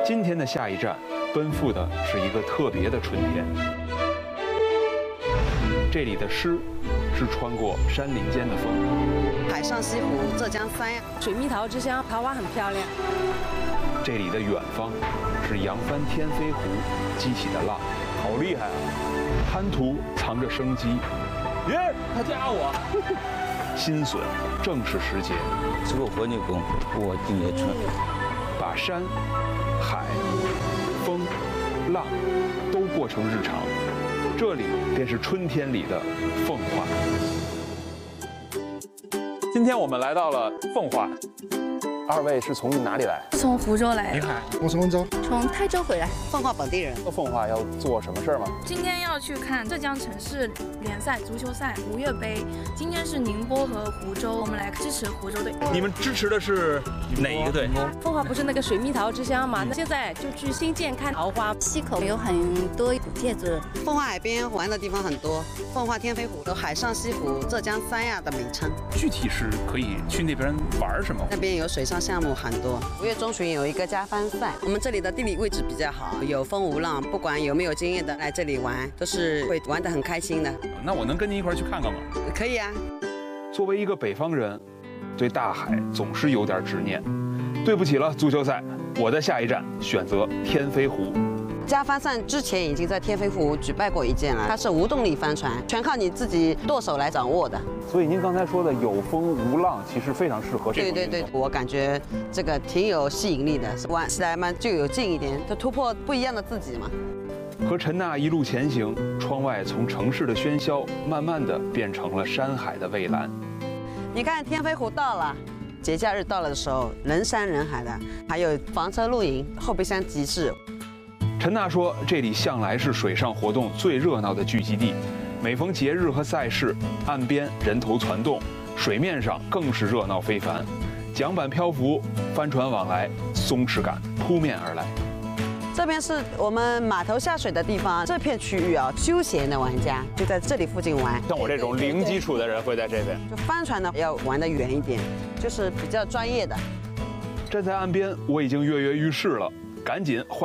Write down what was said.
今天的下一站，奔赴的是一个特别的春天。这里的诗是穿过山林间的风， 海上西湖、浙江三亚、 水蜜桃之乡，桃花很漂亮。 这里的远方是扬帆天飞湖激起的浪，好厉害啊！滩涂藏着生机， 耶，他加我。 新笋正是时节， 吃过和牛羹，我今年吃。 把山、海、风、浪都过成日常，这里便是春天里的奉化。 今天我们来到了奉化，二位是从哪里来？ 从湖州来的。 你好， 我是温州， 从泰州回来。 奉化本地人。 到奉化要做什么事儿吗？ 今天要去看浙江城市联赛足球赛吴越杯。今天是宁波和湖州，我们来支持湖州队。 你们支持的是哪一个队？ 奉化不是那个水蜜桃之乡嘛？那现在就去新建看桃花。 溪口有很多古建筑。 奉化海边玩的地方很多，奉化天飞湖有海上西湖、浙江三亚的名称。 具体是可以去那边玩什么？ 那边有水上项目很多。5月中旬有一个加帆赛，我们这里的地理位置比较好，有风无浪，不管有没有经验的来这里玩，都是会玩得很开心的。 那我能跟您一块儿去看看吗？ 可以啊。 作为一个北方人，对大海总是有点执念。对不起了，足球赛，我的下一站选择天飞湖。 加帆赛之前已经在天飞湖举办过一件了，它是无动力帆船，全靠你自己剁手来掌握的。 所以您刚才说的有风无浪，其实非常适合这种运动。 对，我感觉这个挺有吸引力的，玩起来嘛就有劲一点，就突破不一样的自己嘛。 和陈娜一路前行，窗外从城市的喧嚣，慢慢的变成了山海的蔚蓝。 你看天飞湖到了。节假日到了的时候，人山人海的，还有房车露营、后备箱集市。 陈娜说，这里向来是水上活动最热闹的聚集地，每逢节日和赛事，岸边人头攒动，水面上更是热闹非凡，桨板漂浮，帆船往来，松弛感扑面而来。 这边是我们码头下水的地方，这片区域啊，休闲的玩家就在这里附近玩。 像我这种零基础的人会在这边。 就帆船呢要玩得远一点，就是比较专业的。 站在岸边，我已经跃跃欲试了，赶紧换。